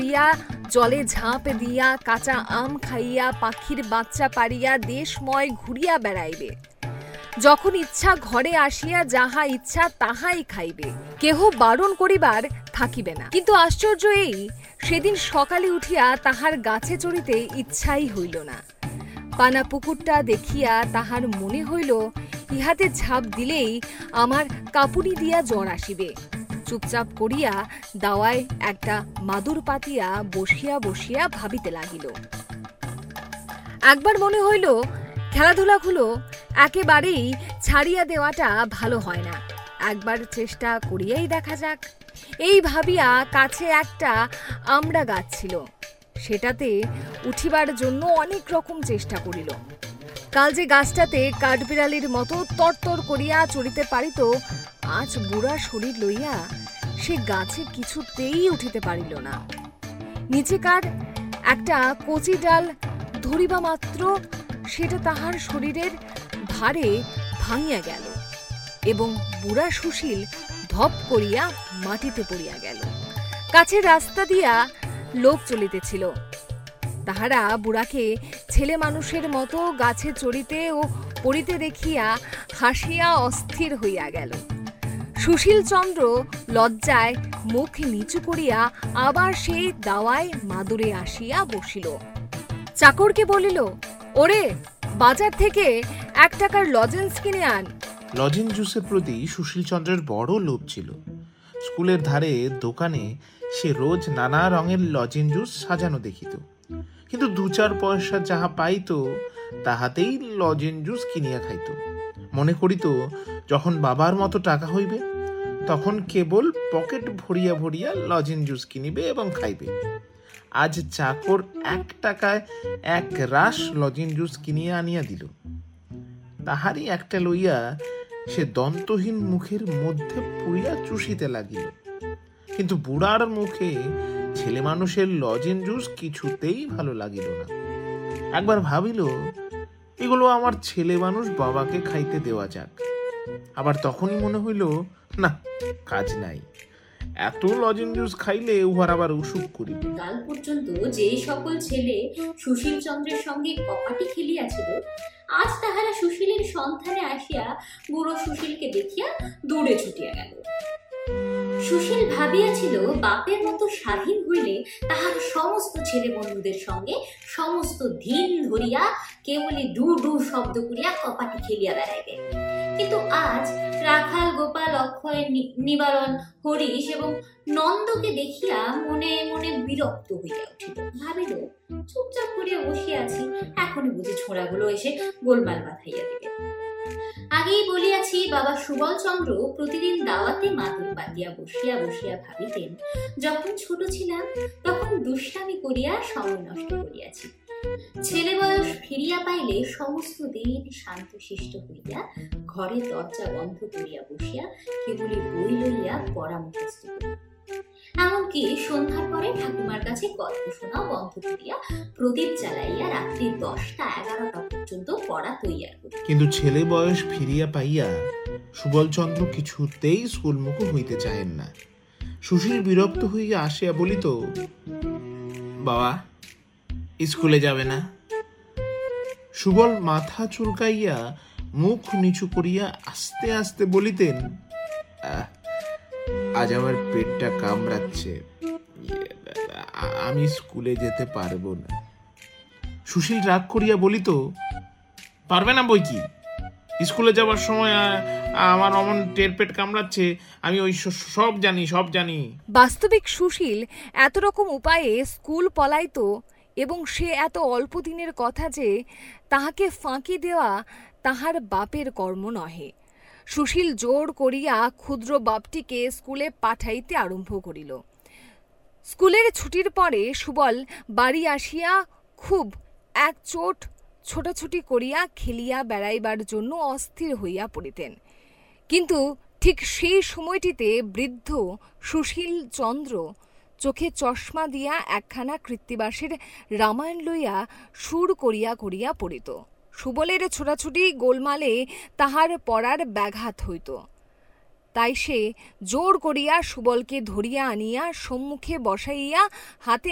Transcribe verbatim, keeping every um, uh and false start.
করিয়া, জলে ঝাঁপ দিয়া, কাঁচা আম খাইয়া, পাখির বাচ্চা পারিয়া দেশময় ঘুরিয়া বেড়াইবে। যখন ইচ্ছা ঘরে আসিয়া যাহা ইচ্ছা তাহাই খাইবে, কেহ বারণ করিবার থাকিবে না। কিন্তু আশ্চর্য এই, সেদিন সকালে উঠিয়া তাহার গাছে চড়িতে ইচ্ছাই হইল না। পানা পুকুরটা দেখিয়া তাহার মনে হইল, ইহাতে ঝাঁপ দিলেই আমার কাপুনি দিয়া জ্বর আসিবে। চুপচাপ করিয়া দাওয়ায় একটা মাদুর পাতিয়া বসিয়া বসিয়া ভাবিতে লাগিল। একবার মনে হইল, খেলাধুলাগুলো একেবারেই ছাড়িয়া দেওয়াটা ভালো হয় না, একবার চেষ্টা করিয়াই দেখা যাক। এই ভাবিয়া কাছে একটা আমড়া গাছ ছিল, সেটাতে উঠিবার জন্য অনেক রকম চেষ্টা করিল। কাল যে গাছটাতে কাঠবিড়ালির মতো তরতর করিয়া চড়িতে পারিত, আজ বুড়া শরীর লইয়া সে গাছে কিছুতেই উঠিতে পারিল না। নিচেকার একটা কচি ডাল ধরিবা মাত্র সেটা তাহার শরীরের ভারে ভাঙিয়া গেল এবং বুড়া সুশীল ধপ করিয়া মাটিতে পড়িয়া গেল। কাছে রাস্তা দিয়া লোক চলিতেছিল, তাহারা বুড়াকে ছেলে মানুষের মতো গাছে চড়িতে ও পড়িতে দেখিয়া হাসিয়া অস্থির হইয়া গেল। সুশীল চন্দ্র লজ্জায় মুখ নিচু করিয়া আবার সেই দাওয়ায় মাদুরে আসিয়া বসিল। চাকরকে বলিল, ওরে, বাজার থেকে এক টাকার লজেন্স কিনে আন। লজেন্স জুসের প্রতি সুশীল চন্দ্রের বড় লোভ ছিল। স্কুলের ধারে দোকানে সে রোজ নানা রঙের লজেন্স জুস সাজানো দেখিত, কিন্তু দু চার পয়সা যাহা পাইত তাহাতেই লজেন্স জুস কিনিয়া খাইত। মনে করিত, যখন বাবার মতো টাকা হইবে তখন কেবল পকেট ভরিয়া ভরিয়া লজেন্স জুস কিনিবে এবং খাইবে। আজ চাকর এক টাকায় এক রাস লজেন্স জুস কিনিয়া আনিয়া দিল। তাহারই একটা লইয়া সে দন্তহীন মুখের মধ্যে পুরিয়া চুষিতে লাগিল, কিন্তু বুড়ার মুখে ছেলে মানুষের লজেন্স জুস কিছুতেই ভালো লাগিল না। একবার ভাবিল, এগুলো আমার ছেলে মানুষ বাবাকে খাইতে দেওয়া যাক। আবার তখনই মনে হইল, না, কাজ নাই, এত লজেন্স জুস খাইলে উহার আবার অসুখ করিবে। কাল পর্যন্ত যে সকল ছেলে সুশীল চন্দ্রের সঙ্গে কপাটি খেলিয়াছিল, আজ তাহারা সুশীলের সন্ধানে আসিয়া বুড়ো সুশীলকে দেখিয়া দৌড়ে ছুটিয়া গেল। সুশীল ভাবিয়াছিল, বাপের মতো স্বাধীন হইলে তাহার সমস্ত ছেলে বন্ধুদের সঙ্গে সমস্ত দিন ধরিয়া কেবলই ডু ডু শব্দ করিয়া কপাটি খেলিয়া বেড়াইবে। কিন্তু আজ রাখাল, গোপাল, অক্ষয়, নিবারণ, হরিশ এবং নন্দকে দেখিয়া মনে মনে বিরক্ত হইয়া উঠিল। ভাবিল, চুপচাপ করিয়া বসিয়া আছি, এখনই বুঝি ছোড়াগুলো এসে গোলমাল বাঁধাইয়া দিবে। আগেই বলিয়াছি, বাবা সুবল চন্দ্র প্রতিদিন দাওয়াতে মাদুর পাতিয়া বসিয়া বসিয়া ভাবিতেন, যখন ছোট ছিলাম তখন দুষ্টামি করিয়া সময় নষ্ট করিয়াছি। ছেলে বয়স ফিরিয়া পাইলে সমস্ত দিন শান্তশিষ্ট হইয়া ঘরে দরজা বন্ধ করিয়া বসিয়া কেবলই বই লইয়া পড়া মুখস্থ করি। এমনকি সন্ধ্যার পরে ঠাকুমার কাছে গল্প শোনা বন্ধ করিয়া প্রদীপ জ্বালাইয়া রাত্রি দশটা এগারোটা পর্যন্ত পড়া তৈয়ার করি। কিন্তু ছেলে বয়স ফিরিয়া পাইয়া সুবলচন্দ্র কিছুতেই স্কুলমুখ হইতে চাহেন না। সুশীল বিরক্ত হইয়া আসিয়া বলিত, বাবা, স্কুলে যাবে না? সুবল মাথা চুলকাইয়া মুখ নিচু করিয়া আস্তে আস্তে বলিতেন, আজ আমার পেটটা কামড়াচ্ছে, আমি স্কুলে যেতে পারবো না। সুশীল রাগ করিয়া বলিত, পারবে না বই কি? স্কুলে যাবার সময় আমার অমন টের পেট কামড়াচ্ছে, আমি ওই সব জানি সব জানি। বাস্তবিক সুশীল এত রকম উপায়ে স্কুল পলাইতো এবং সে এত অল্প দিনের কথা যে তাহাকে ফাঁকি দেওয়া তাহার বাপের কর্ম নহে। সুশীল জোর করিয়া ক্ষুদ্র বাপটিকে স্কুলে পাঠাইতে আরম্ভ করিল। স্কুলের ছুটির পরে সুবল বাড়ি আসিয়া খুব এক চোট ছোটাছুটি করিয়া খেলিয়া বেড়াইবার জন্য অস্থির হইয়া পড়িতেন। কিন্তু ঠিক সেই সময়টিতে বৃদ্ধ সুশীল চন্দ্র চোখে চশমা দিয়া একখানা কৃত্তিবাসের রামায়ণ লইয়া সুর করিয়া করিয়া পড়িত। সুবলের ছোটাছুটি গোলমালে তাহার পড়ার ব্যাঘাত হইত। তাই সে জোর করিয়া সুবলকে ধরিয়া আনিয়া সম্মুখে বসাইয়া হাতে